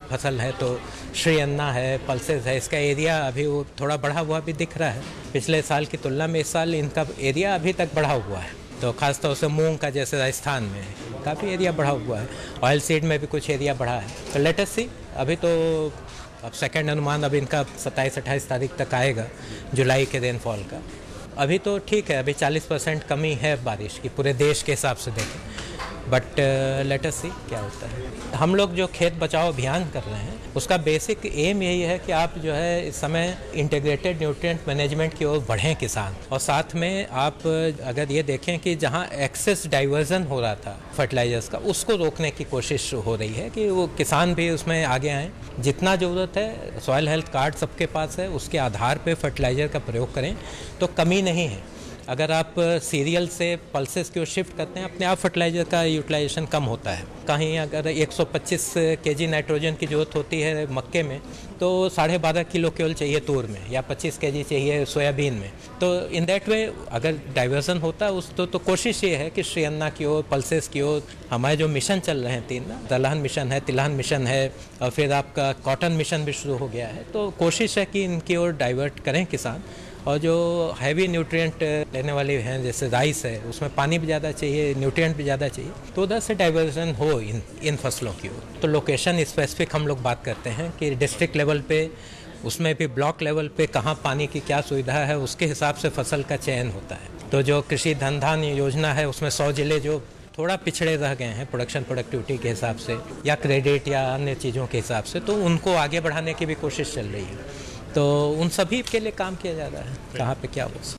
फसल है, तो श्री अन्ना है, पल्सेस है, इसका एरिया अभी वो थोड़ा बढ़ा हुआ भी दिख रहा है। पिछले साल की तुलना में इस साल इनका एरिया अभी तक बढ़ा हुआ है। तो खासतौर से मूंग का जैसे राजस्थान में काफ़ी एरिया बढ़ा हुआ है, ऑयल सीड में भी कुछ एरिया बढ़ा है। तो लेट अस सी, अभी तो अब सेकेंड अनुमान अब इनका 27-28 तारीख तक आएगा जुलाई के रेनफॉल का। अभी तो ठीक है, अभी 40% कमी है बारिश की पूरे देश के हिसाब से देखें, बट लेट अस सी क्या होता है। हम लोग जो खेत बचाओ अभियान कर रहे हैं उसका बेसिक एम यही है कि आप जो है इस समय इंटीग्रेटेड न्यूट्रिएंट मैनेजमेंट की ओर बढ़ें किसान, और साथ में आप अगर ये देखें कि जहाँ एक्सेस डाइवर्जन हो रहा था फर्टिलाइजर्स का, उसको रोकने की कोशिश हो रही है कि वो किसान भी उसमें आगे आएँ। जितना ज़रूरत है सॉइल हेल्थ कार्ड सबके पास है, उसके आधार पर फर्टिलाइज़र का प्रयोग करें तो कमी नहीं है। अगर आप सीरियल से पल्सेस की ओर शिफ्ट करते हैं, अपने आप फर्टिलाइज़र का यूटिलाइजेशन कम होता है। कहीं अगर 125 केजी नाइट्रोजन की ज़रूरत होती है मक्के में, तो 12.5 किलो केवल चाहिए तूर में, या 25 केजी चाहिए सोयाबीन में। तो इन दैट वे अगर डाइवर्सन होता है उस तो कोशिश ये है कि श्री अन्ना की ओर, पल्सेस की ओर, हमारे जो मिशन चल रहे हैं 3 ना, दलहन मिशन है, तिलहन मिशन है, और फिर आपका कॉटन मिशन भी शुरू हो गया है। तो कोशिश है कि इनकी ओर डाइवर्ट करें किसान। और जो हैवी न्यूट्रिएंट लेने वाले हैं जैसे राइस है, उसमें पानी भी ज़्यादा चाहिए, न्यूट्रिएंट भी ज़्यादा चाहिए, तो उधर से डाइवर्जन हो इन फसलों की ओर। तो लोकेशन स्पेसिफिक हम लोग बात करते हैं कि डिस्ट्रिक्ट लेवल पे, उसमें भी ब्लॉक लेवल पे कहाँ पानी की क्या सुविधा है, उसके हिसाब से फसल का चयन होता है। तो जो कृषि धन धान योजना है उसमें 100 जिले जो थोड़ा पिछड़े रह गए हैं प्रोडक्शन प्रोडक्टिविटी के हिसाब से, या क्रेडिट या अन्य चीज़ों के हिसाब से, तो उनको आगे बढ़ाने की भी कोशिश चल रही है। तो उन सभी के लिए काम किया जा रहा है, कहाँ पे क्या हो।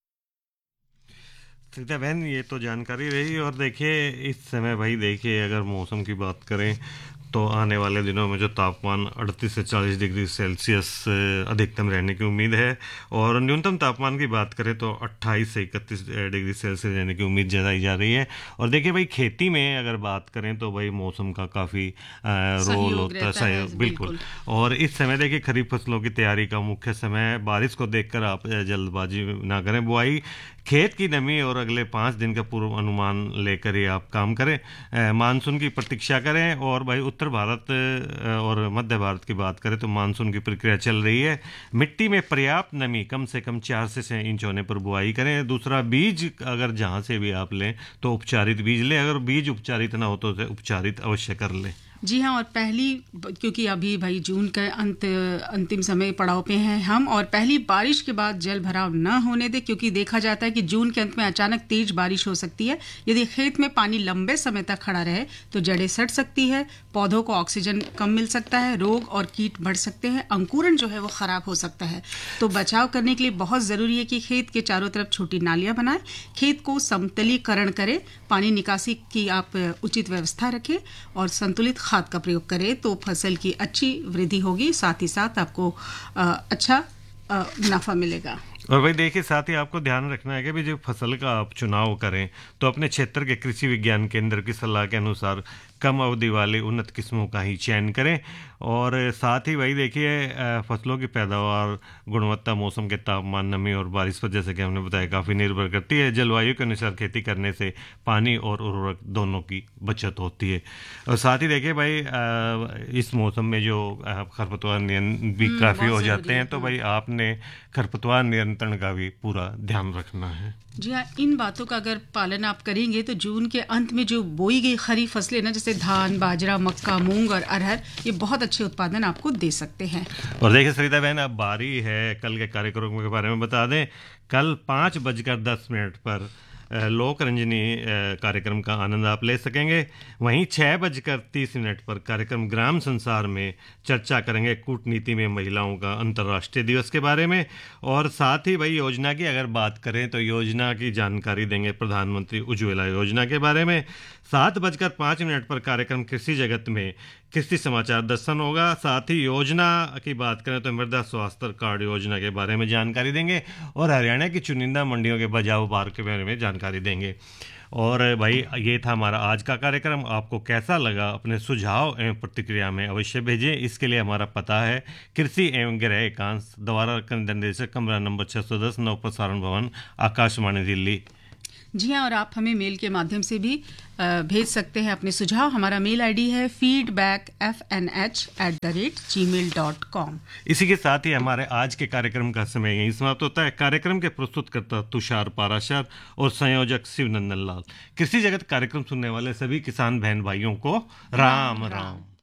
सरिता बहन, ये तो जानकारी रही। और देखिए इस समय भाई देखिए अगर मौसम की बात करें तो आने वाले दिनों में जो तापमान 38 से 40 डिग्री सेल्सियस अधिकतम रहने की उम्मीद है, और न्यूनतम तापमान की बात करें तो 28 से 31 डिग्री सेल्सियस रहने की उम्मीद जताई जा रही है। और देखिए भाई खेती में अगर बात करें तो भाई मौसम का काफ़ी रोल होता है, सहयोग, बिल्कुल। और इस समय देखिए खरीफ फसलों की तैयारी का मुख्य समय, बारिश को देखकर आप जल्दबाजी ना करें। बुआई, खेत की नमी और अगले 5 दिन का पूर्व अनुमान लेकर ही आप काम करें। मानसून की प्रतीक्षा करें। और भाई उत्तर भारत और मध्य भारत की बात करें तो मानसून की प्रक्रिया चल रही है। मिट्टी में पर्याप्त नमी, कम से कम 4 से 6 इंच होने पर बुआई करें। दूसरा, बीज अगर जहाँ से भी आप लें तो उपचारित बीज लें, अगर बीज उपचारित ना हो तो उपचारित अवश्य कर लें। जी हाँ, और क्योंकि अभी भाई जून का अंतिम समय पड़ाव पे हैं हम, और पहली बारिश के बाद जल भराव न होने दे, क्योंकि देखा जाता है कि जून के अंत में अचानक तेज बारिश हो सकती है। यदि खेत में पानी लंबे समय तक खड़ा रहे तो जड़ें सड़ सकती है, पौधों को ऑक्सीजन कम मिल सकता है, रोग और कीट बढ़ सकते हैं, अंकुरण जो है वो खराब हो सकता है। तो बचाव करने के लिए बहुत जरूरी है कि खेत के चारों तरफ छोटी नालियां बनाएं, खेत को समतलीकरण करें, पानी निकासी की आप उचित व्यवस्था रखें, और संतुलित खाद का प्रयोग करें तो फसल की अच्छी वृद्धि होगी, साथ ही साथ आपको अच्छा मुनाफा मिलेगा। और भाई देखिए साथ ही आपको ध्यान रखना है कि भी जब फसल का आप चुनाव करें तो अपने क्षेत्र के कृषि विज्ञान केंद्र की सलाह के अनुसार कम अवधि वाले उन्नत किस्मों का ही चयन करें। और साथ ही भाई देखिए फसलों की पैदावार, गुणवत्ता, मौसम के तापमान, नमी और बारिश पर जैसे कि हमने बताया काफ़ी निर्भर करती है। जलवायु के अनुसार खेती करने से पानी और उर्वरक दोनों की बचत होती है। और साथ ही देखिए भाई इस मौसम में जो खरपतवार नियंत्रण भी काफ़ी हो जाते हैं, तो भाई आपने खरपतवार नियंत्रण का भी पूरा ध्यान रखना है। जी हाँ, इन बातों का अगर पालन आप करेंगे तो जून के अंत में जो बोई गई खरीफ फसलें ना, जैसे धान, बाजरा, मक्का, मूंग और अरहर, ये बहुत अच्छे उत्पादन आपको दे सकते हैं। और देखिए सरिता बहन, अब बारी है कल के कार्यक्रमों के बारे में बता दें। कल 5:10 पर लोक रंजनी कार्यक्रम का आनंद आप ले सकेंगे। वहीं 6:30 पर कार्यक्रम ग्राम संसार में चर्चा करेंगे कूटनीति में महिलाओं का अंतर्राष्ट्रीय दिवस के बारे में। और साथ ही भाई योजना की अगर बात करें तो योजना की जानकारी देंगे प्रधानमंत्री उज्ज्वला योजना के बारे में। 7:05 पर कार्यक्रम कृषि जगत में कृषि समाचार दर्शन होगा। साथ ही योजना की बात करें तो मृदा स्वास्थ्य कार्ड योजना के बारे में जानकारी देंगे, और हरियाणा की चुनिंदा मंडियों के बचाव उपाय के बारे में जानकारी देंगे। और भाई ये था हमारा आज का कार्यक्रम। आपको कैसा लगा अपने सुझाव एवं प्रतिक्रिया में अवश्य भेजें। इसके लिए हमारा पता है कृषि एवं गृह एकांश, द्वारा निदेशक, कमरा नंबर 610, नव प्रसारण भवन, आकाशवाणी दिल्ली। जी हाँ, और आप हमें मेल के माध्यम से भी भेज सकते हैं अपने सुझाव। हमारा मेल आईडी है feedbackfnh@gmail.com। इसी के साथ ही हमारे आज के कार्यक्रम का समय यहीं समाप्त होता है। कार्यक्रम के प्रस्तुतकर्ता तुषार पाराशर और संयोजक शिवनंदन लाल। कृषि जगत कार्यक्रम सुनने वाले सभी किसान बहन भाइयों को राम राम।